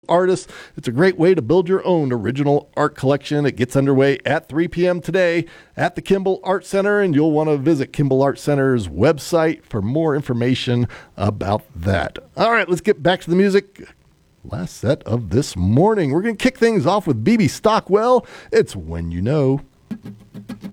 artists. It's a great way to build your own original art collection. It gets underway at 3 p.m. today at the Kimball Art Center, and you'll want to visit Kimball Art Center's website for more information about that. All right, let's get back to the music. Last set of this morning. We're going to kick things off with BB Stockwell. It's When You Know.